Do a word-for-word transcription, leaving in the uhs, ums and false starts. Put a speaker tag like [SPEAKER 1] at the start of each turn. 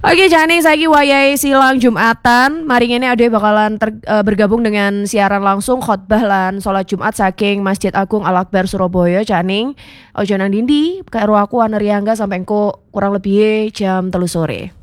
[SPEAKER 1] Oke Jani, saiki wayahe silang Jumatan. Mari ngene ade bakalan ter, eh, bergabung dengan siaran langsung khotbah lan salat Jumat saking Masjid Agung Al Akbar Surabaya Caning. Ojo nang dindi, karo aku Ana Riangga sampai engko kurang lebih jam telu sore.